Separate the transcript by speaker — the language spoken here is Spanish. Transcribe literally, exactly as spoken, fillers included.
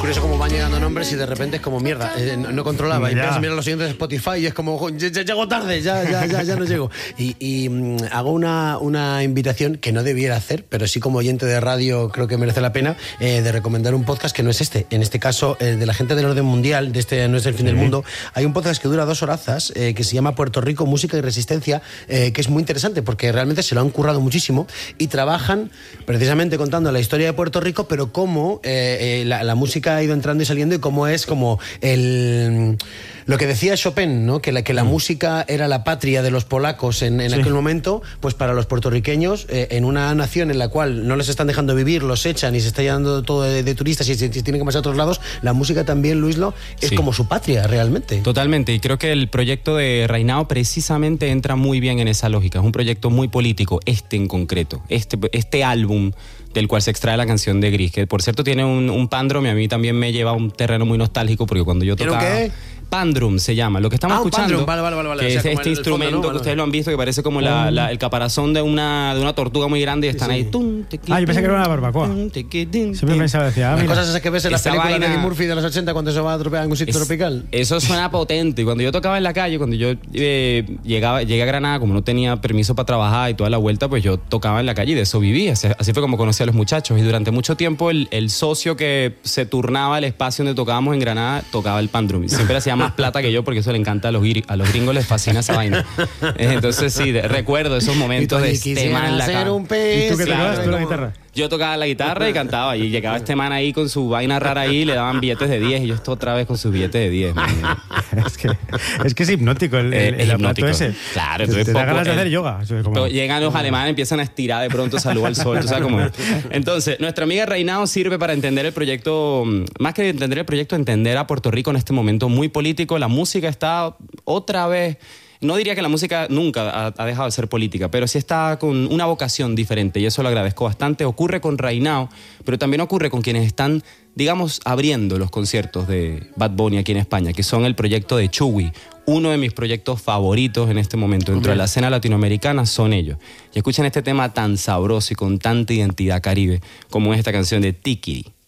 Speaker 1: curioso cómo van llegando nombres y de repente es como mierda, eh, no, no controlaba. Y empiezas a mirar los siguientes de Spotify y es como, ya, ya llego tarde, ya, ya, ya, ya no llego. Y, y um, hago una, una invitación que no debiera hacer, pero sí como oyente de radio creo que merece la pena, eh, de recomendar un podcast que no es este. En este caso, eh, de la gente del orden mundial, de este No es el fin del mundo. Hay un podcast que dura dos horazas, eh, que se llama Puerto Rico, Música y Resistencia, eh, que es muy interesante porque realmente se lo han currado muchísimo y trabajan precisamente contando la historia de Puerto Rico, pero cómo eh, eh, la, la música ha ido entrando y saliendo y cómo es como el... Lo que decía Chopin, ¿no? Que la, que la mm. música era la patria de los polacos en, en sí. aquel momento, pues para los puertorriqueños, eh, en una nación en la cual no les están dejando vivir, los echan y se está llenando todo de, de turistas y se, se tienen que pasar a otros lados, la música también, Luislo, es sí. como su patria realmente.
Speaker 2: Totalmente, y creo que el proyecto de Reinao precisamente entra muy bien en esa lógica. Es un proyecto muy político, este en concreto, este, este álbum del cual se extrae la canción de Gris, que por cierto tiene un, un pandrum y a mí también me lleva a un terreno muy nostálgico porque cuando yo tocaba...
Speaker 1: ¿Qué?
Speaker 2: Pandrum se llama, lo que estamos
Speaker 1: ah,
Speaker 2: escuchando,
Speaker 1: vale, vale, vale, vale.
Speaker 2: que
Speaker 1: o sea,
Speaker 2: es este
Speaker 1: el,
Speaker 2: instrumento
Speaker 1: el fondo, ¿no?
Speaker 2: que ustedes lo han visto, que parece como la, la, el caparazón de una, de una tortuga muy grande y están sí, sí. ahí. Tum, tequi,
Speaker 3: ah, yo pensé que era una barbacoa.
Speaker 2: Tum, tequi, tum,
Speaker 3: Siempre pensaba, decía, ah,
Speaker 1: las
Speaker 3: mira.
Speaker 1: cosas esas que ves en las películas vaina, de Eddie Murphy de los ochenta cuando se va a tropear en un sitio
Speaker 2: es,
Speaker 1: tropical.
Speaker 2: Eso suena potente. Y cuando yo tocaba en la calle, cuando yo eh, llegaba, llegué a Granada, como no tenía permiso para trabajar y toda la vuelta, pues yo tocaba en la calle y de eso vivía. Así, así fue como conocí a los muchachos. Y durante mucho tiempo el, el socio que se turnaba el espacio donde tocábamos en Granada tocaba el pandrum. Y siempre hacía más plata que yo porque eso le encanta a los guiris. A los gringos les fascina esa vaina. Entonces sí, de, recuerdo esos momentos de este man en la cara.
Speaker 1: Un pez,
Speaker 3: ¿Y tú qué
Speaker 2: claro,
Speaker 3: tocabas? ¿Tú la guitarra?
Speaker 2: Yo tocaba la guitarra y cantaba. Y llegaba este man ahí con su vaina rara ahí y le daban billetes de diez. Y yo estoy otra vez con sus billetes de diez.
Speaker 3: es, que, es que es hipnótico el, el, el hipnótico ese.
Speaker 2: Claro.
Speaker 3: Te, te da ganas de
Speaker 2: el,
Speaker 3: hacer yoga. Como...
Speaker 2: Llegan los alemanes, empiezan a estirar de pronto, salud al sol. ¿Tú sabes cómo es? Entonces, nuestra amiga Reinao sirve para entender el proyecto, más que entender el proyecto, entender a Puerto Rico en este momento muy político. La música está otra vez... No diría que la música nunca ha, ha dejado de ser política, pero sí está con una vocación diferente y eso lo agradezco bastante. Ocurre con Reinao, pero también ocurre con quienes están, digamos, abriendo los conciertos de Bad Bunny aquí en España, que son el proyecto de Chuy. Uno de mis proyectos favoritos en este momento dentro de la escena latinoamericana son ellos. Y escuchen este tema tan sabroso y con tanta identidad caribe como es esta canción de Tikiri.